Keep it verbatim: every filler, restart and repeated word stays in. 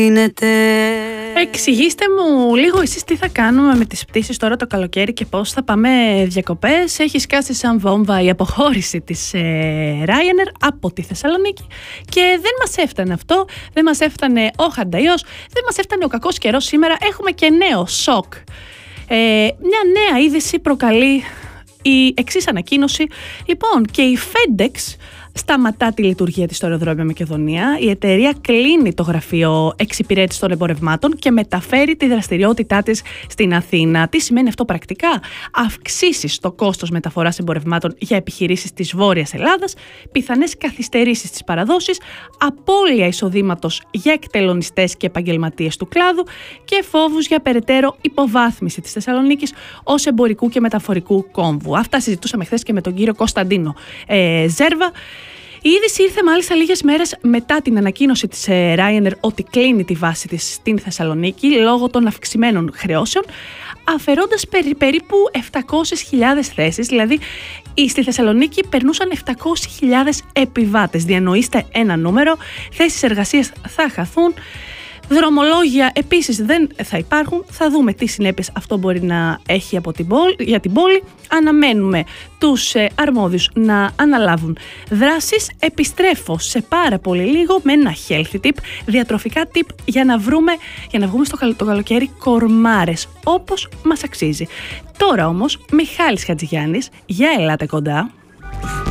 Εξηγήστε μου λίγο εσείς τι θα κάνουμε με τις πτήσεις τώρα το καλοκαίρι και πώς θα πάμε διακοπές. Έχει σκάσει σαν βόμβα η αποχώρηση της ε, Ryanair από τη Θεσσαλονίκη και δεν μας έφτανε αυτό, δεν μας έφτανε ο χανταϊός, δεν μας έφτανε ο κακός καιρός σήμερα. Έχουμε και νέο σοκ. Ε, μια νέα είδηση προκαλεί η εξής ανακοίνωση. Λοιπόν, και η FedEx σταματά τη λειτουργία της στο αεροδρόμιο Μακεδονία. Η εταιρεία κλείνει το γραφείο εξυπηρέτησης των εμπορευμάτων και μεταφέρει τη δραστηριότητά της στην Αθήνα. Τι σημαίνει αυτό πρακτικά? Αυξήσεις στο κόστος μεταφοράς εμπορευμάτων για επιχειρήσεις της Βόρειας Ελλάδας, πιθανές καθυστερήσεις στις παραδόσεις, απώλεια εισοδήματος για εκτελονιστές και επαγγελματίες του κλάδου και φόβους για περαιτέρω υποβάθμιση της Θεσσαλονίκης ως εμπορικού και μεταφορικού κόμβου. Αυτά συζητούσαμε χθες και με τον κύριο Κωνσταντίνο ε, Ζέρβα. Η είδηση ήρθε μάλιστα λίγες μέρες μετά την ανακοίνωση της Ryanair ότι κλείνει τη βάση της στην Θεσσαλονίκη λόγω των αυξημένων χρεώσεων, αφαιρώντας περί, περίπου επτακόσιες χιλιάδες θέσεις, δηλαδή στη Θεσσαλονίκη περνούσαν επτακόσιες χιλιάδες επιβάτες. Διανοείστε ένα νούμερο, θέσεις εργασίας θα χαθούν. Δρομολόγια επίσης δεν θα υπάρχουν. Θα δούμε τι συνέπειες αυτό μπορεί να έχει από την πόλη, για την πόλη. Αναμένουμε τους ε, αρμόδιους να αναλάβουν δράσεις. Επιστρέφω σε πάρα πολύ λίγο με ένα healthy tip, διατροφικά tip για να, βρούμε, για να βγούμε στο καλο, το καλοκαίρι κορμάρες όπως μας αξίζει. Τώρα όμως, Μιχάλης Χατζηγιάννης, για ελάτε κοντά.